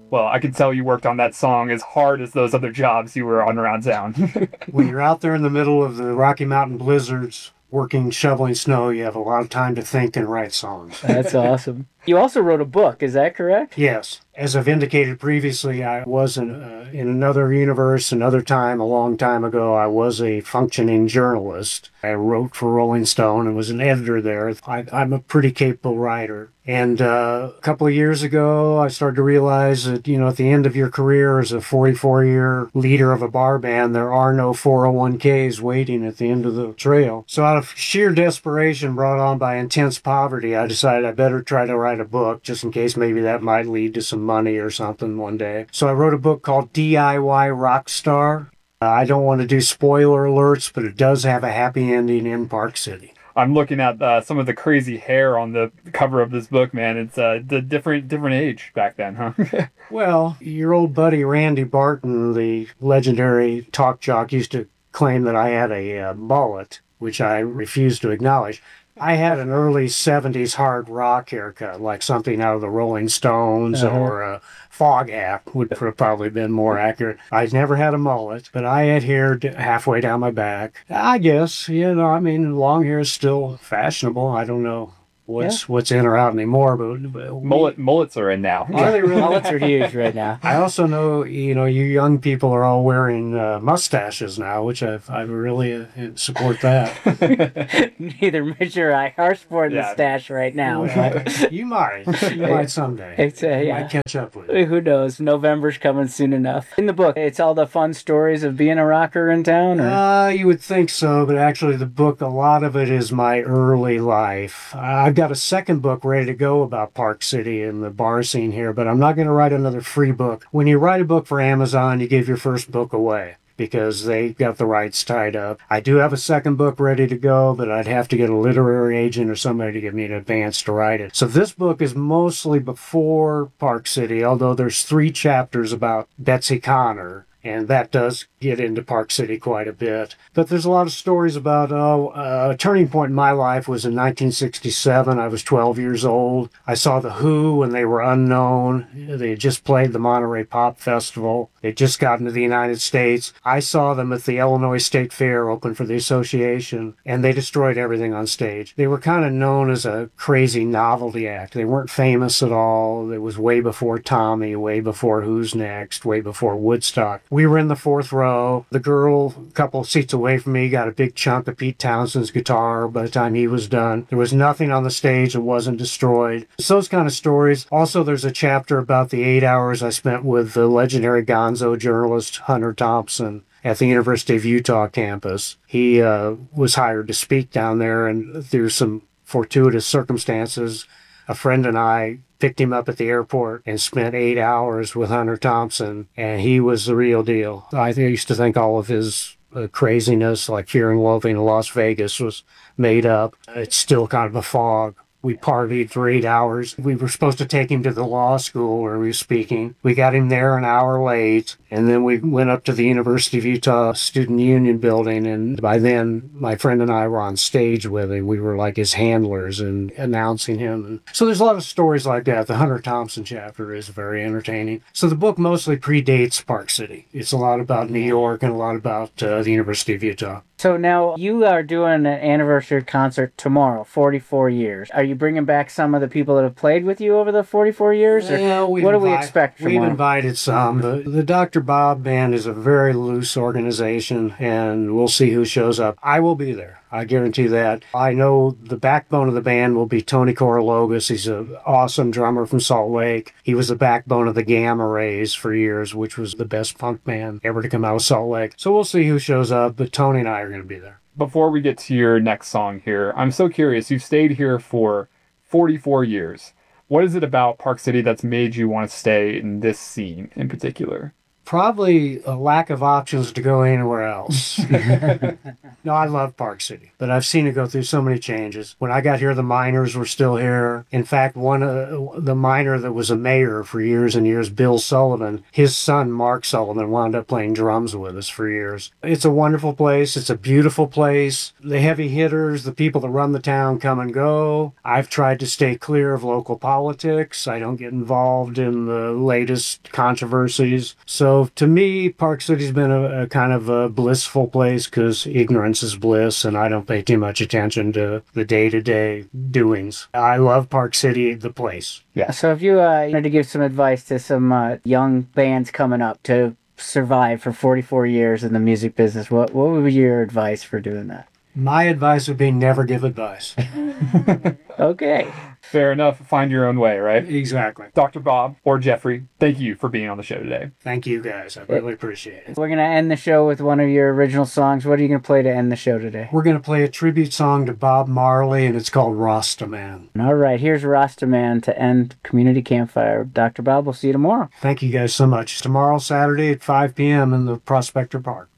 Well, I can tell you worked on that song as hard as those other jobs you were on around town. When you're out there in the middle of the Rocky Mountain blizzards, working, shoveling snow, you have a lot of time to think and write songs. That's awesome. You also wrote a book, is that correct? Yes. As I've indicated previously, I was in another universe, another time, a long time ago. I was a functioning journalist. I wrote for Rolling Stone and was an editor there. I'm a pretty capable writer. And a couple of years ago, I started to realize that, at the end of your career as a 44-year leader of a bar band, there are no 401ks waiting at the end of the trail. So out of sheer desperation brought on by intense poverty, I decided I better try to write a book just in case maybe that might lead to some money or something one day. So I wrote a book called DIY Rockstar. I don't want to do spoiler alerts, but it does have a happy ending in Park City. I'm looking at some of the crazy hair on the cover of this book, man. It's the different age back then, huh? Well, your old buddy Randy Barton, the legendary talk jock, used to claim that I had a mullet, which I refuse to acknowledge. I had an early 70s hard rock haircut, like something out of the Rolling Stones or a Fog Hat would have probably been more accurate. I never had a mullet, but I had hair halfway down my back. I guess, long hair is still fashionable. I don't know what's in or out anymore, but Mullets are in now. Are they really? Mullets are huge right now. I also know, you young people are all wearing mustaches now, which I really support that. Neither Mitch or I are sporting the stash right now. But You might someday. it's, You yeah. might catch up with it. Who knows? November's coming soon enough. In the book, it's all the fun stories of being a rocker in town? Or? You would think so, but actually the book, a lot of it is my early life. I've got a second book ready to go about Park City and the bar scene here, but I'm not going to write another free book. When you write a book for Amazon, you give your first book away because they got the rights tied up. I do have a second book ready to go, but I'd have to get a literary agent or somebody to give me an advance to write it. So this book is mostly before Park City, although there's 3 chapters about Betsy Connor. And that does get into Park City quite a bit. But there's a lot of stories about, a turning point in my life was in 1967. I was 12 years old. I saw The Who when they were unknown. They had just played the Monterey Pop Festival. They'd just gotten to the United States. I saw them at the Illinois State Fair, open for the association, and they destroyed everything on stage. They were kind of known as a crazy novelty act. They weren't famous at all. It was way before Tommy, way before Who's Next, way before Woodstock. We were in the 4th row. The girl, a couple of seats away from me, got a big chunk of Pete Townshend's guitar by the time he was done. There was nothing on the stage that wasn't destroyed. It's those kind of stories. Also, there's a chapter about the 8 hours I spent with the legendary gonzo journalist Hunter Thompson at the University of Utah campus. He was hired to speak down there, and through some fortuitous circumstances, a friend and I picked him up at the airport and spent 8 hours with Hunter Thompson, and he was the real deal. I used to think all of his craziness, like Fear and Loathing in Las Vegas, was made up. It's still kind of a fog. We partied for 8 hours. We were supposed to take him to the law school where he was speaking. We got him there an hour late, and then we went up to the University of Utah Student Union building, and by then, my friend and I were on stage with him. We were like his handlers and announcing him. And so there's a lot of stories like that. The Hunter Thompson chapter is very entertaining. So the book mostly predates Park City. It's a lot about New York and a lot about the University of Utah. So now you are doing an anniversary concert tomorrow, 44 years. Are you bringing back some of the people that have played with you over the 44 years? Or what do we expect from We've one? invited some. The Dr. Bob Band is a very loose organization, and we'll see who shows up. I will be there. I guarantee that. I know the backbone of the band will be Tony Korologos. He's an awesome drummer from Salt Lake. He was the backbone of the Gamma Rays for years, which was the best punk band ever to come out of Salt Lake. So we'll see who shows up, but Tony and I are going to be there. Before we get to your next song here, I'm so curious. You've stayed here for 44 years. What is it about Park City that's made you want to stay in this scene in particular? Probably a lack of options to go anywhere else. No, I love Park City, but I've seen it go through so many changes. When I got here, the miners were still here. In fact, one the miner that was a mayor for years and years, Bill Sullivan, his son, Mark Sullivan, wound up playing drums with us for years. It's a wonderful place. It's a beautiful place. The heavy hitters, the people that run the town come and go. I've tried to stay clear of local politics. I don't get involved in the latest controversies. So to me, Park City's been a kind of a blissful place because ignorance is bliss, and I don't pay too much attention to the day-to-day doings. I love Park City, the place. Yeah. So if you wanted to give some advice to some young bands coming up to survive for 44 years in the music business, what would be your advice for doing that? My advice would be never give advice. Okay. Fair enough. Find your own way, right? Exactly. Dr. Bob or Jeffrey, thank you for being on the show today. Thank you, guys. I really appreciate it. We're going to end the show with one of your original songs. What are you going to play to end the show today? We're going to play a tribute song to Bob Marley, and it's called Rasta Man. All right. Here's Rasta Man to end Community Campfire. Dr. Bob, we'll see you tomorrow. Thank you guys so much. Tomorrow, Saturday at 5 p.m. in the Prospector Park.